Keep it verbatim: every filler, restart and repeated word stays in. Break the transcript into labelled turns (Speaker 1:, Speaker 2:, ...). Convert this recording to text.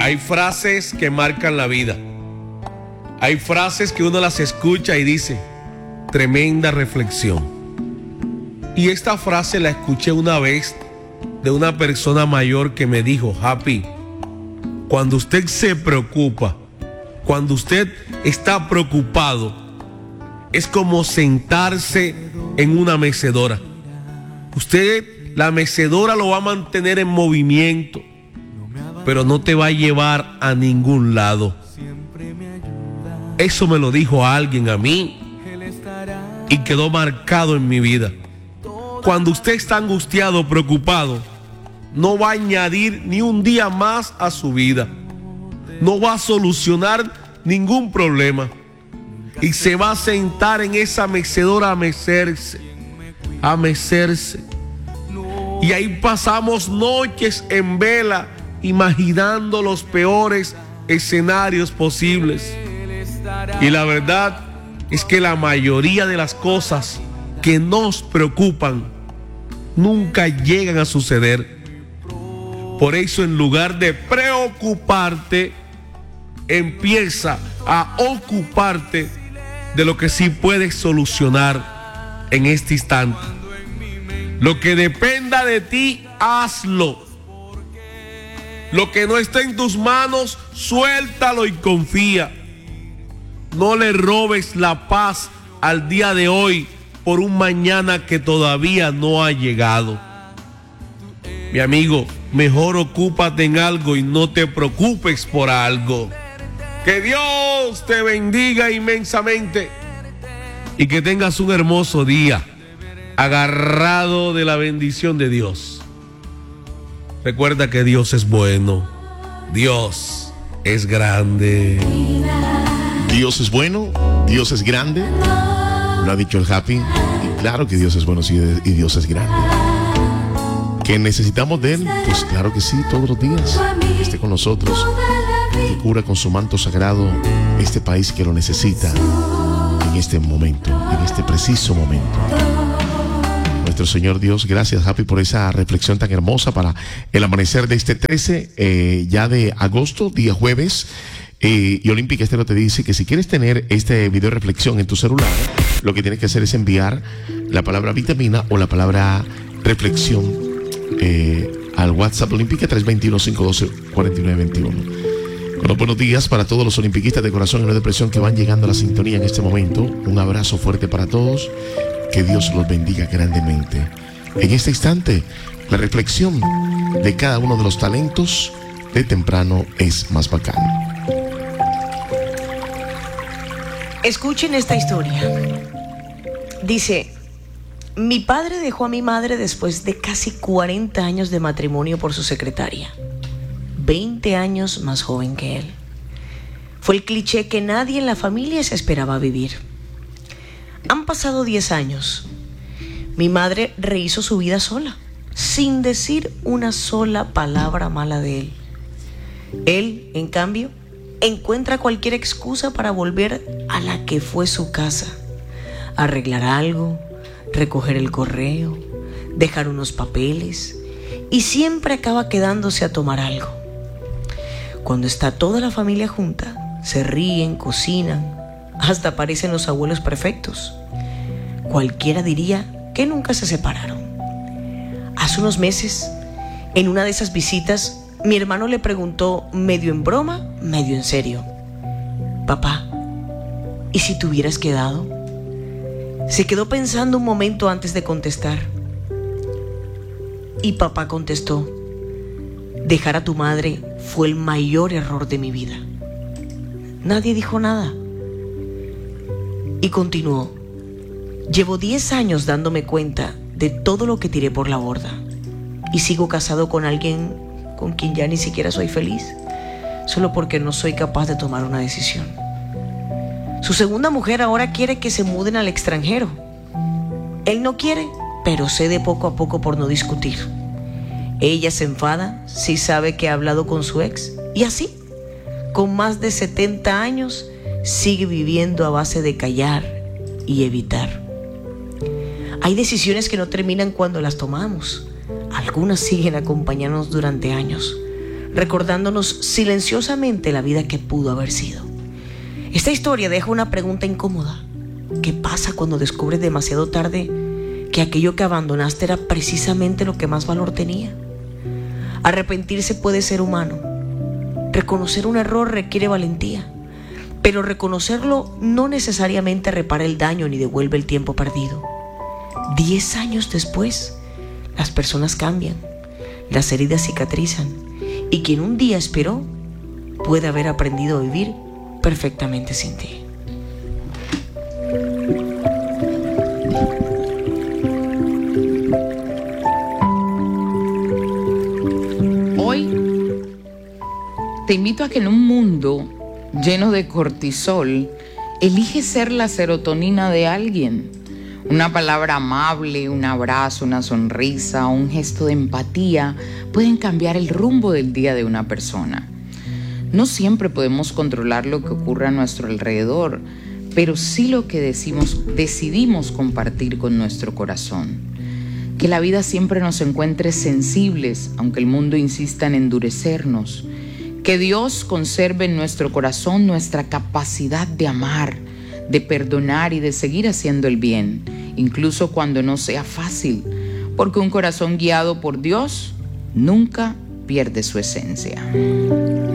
Speaker 1: Hay frases que marcan la vida. Hay frases que uno las escucha y dice, tremenda reflexión. Y esta frase la escuché una vez de una persona mayor que me dijo, Happy, cuando usted se preocupa, cuando usted está preocupado, es como sentarse en una mecedora. Usted, la mecedora lo va a mantener en movimiento, pero no te va a llevar a ningún lado. Eso me lo dijo alguien a mí y quedó marcado en mi vida. Cuando usted está angustiado, preocupado, no va a añadir ni un día más a su vida. No va a solucionar ningún problema. Y se va a sentar en esa mecedora a mecerse, a mecerse. Y ahí pasamos noches en vela, imaginando los peores escenarios posibles. Y la verdad es que la mayoría de las cosas que nos preocupan nunca llegan a suceder. Por eso, en lugar de preocuparte, empieza a ocuparte de lo que sí puedes solucionar en este instante. Lo que dependa de ti, hazlo. Lo que no esté en tus manos, suéltalo y confía. No le robes la paz al día de hoy por un mañana que todavía no ha llegado. Mi amigo, mejor ocúpate en algo y no te preocupes por algo. Que Dios te bendiga inmensamente y que tengas un hermoso día, agarrado de la bendición de Dios. Recuerda que Dios es bueno, Dios es grande.
Speaker 2: Dios es bueno, Dios es grande, lo ha dicho el Happy, y claro que Dios es bueno, sí, y Dios es grande. ¿Que necesitamos de Él? Pues claro que sí, todos los días, que esté con nosotros, que cura con su manto sagrado este país que lo necesita en este momento, en este preciso momento. Nuestro Señor Dios, gracias Happy por esa reflexión tan hermosa para el amanecer de este trece eh, ya de agosto, día jueves. Eh, y Olímpica Estéreo te dice que si quieres tener este video de reflexión en tu celular, lo que tienes que hacer es enviar la palabra vitamina o la palabra reflexión eh, al WhatsApp Olímpica tres dos uno, cinco uno dos, cuatro nueve dos uno. Bueno, buenos días para todos los olimpiquistas de corazón y no de presión que van llegando a la sintonía en este momento. Un abrazo fuerte para todos. Que Dios los bendiga grandemente. En este instante, la reflexión de cada uno de los talentos de temprano es más bacano.
Speaker 3: Escuchen esta historia. Dice, mi padre dejó a mi madre después de casi cuarenta años de matrimonio por su secretaria, veinte años más joven que él. Fue el cliché que nadie en la familia se esperaba vivir. Han pasado diez años. Mi madre rehizo su vida sola, sin decir una sola palabra mala de él. Él, en cambio, encuentra cualquier excusa para volver a la que fue su casa. Arreglar algo, recoger el correo, dejar unos papeles, y siempre acaba quedándose a tomar algo. Cuando está toda la familia junta, se ríen, cocinan, hasta parecen los abuelos perfectos. Cualquiera diría que nunca se separaron. Hace unos meses, en una de esas visitas, mi hermano le preguntó, medio en broma, medio en serio: papá, ¿y si te hubieras quedado? Se quedó pensando un momento antes de contestar. Y papá contestó: dejar a tu madre fue el mayor error de mi vida. Nadie dijo nada. Y continuó: llevo diez años dándome cuenta de todo lo que tiré por la borda. Y sigo casado con alguien con quien ya ni siquiera soy feliz, solo porque no soy capaz de tomar una decisión. Su segunda mujer ahora quiere que se muden al extranjero. Él no quiere, pero cede poco a poco por no discutir. Ella se enfada si sabe que ha hablado con su ex, y así, con más de setenta años, sigue viviendo a base de callar y evitar. Hay decisiones que no terminan cuando las tomamos. Algunas siguen acompañándonos durante años, recordándonos silenciosamente la vida que pudo haber sido. Esta historia deja una pregunta incómoda. ¿Qué pasa cuando descubres demasiado tarde que aquello que abandonaste era precisamente lo que más valor tenía? Arrepentirse puede ser humano. Reconocer un error requiere valentía, pero reconocerlo no necesariamente repara el daño ni devuelve el tiempo perdido. Diez años después, las personas cambian, las heridas cicatrizan, y quien un día esperó puede haber aprendido a vivir perfectamente sin ti.
Speaker 4: Hoy te invito a que en un mundo lleno de cortisol, elige ser la serotonina de alguien. Una palabra amable, un abrazo, una sonrisa, un gesto de empatía pueden cambiar el rumbo del día de una persona. No siempre podemos controlar lo que ocurre a nuestro alrededor, pero sí lo que decimos, decidimos compartir con nuestro corazón. Que la vida siempre nos encuentre sensibles, aunque el mundo insista en endurecernos. Que Dios conserve en nuestro corazón nuestra capacidad de amar, de perdonar y de seguir haciendo el bien, incluso cuando no sea fácil, porque un corazón guiado por Dios nunca pierde su esencia.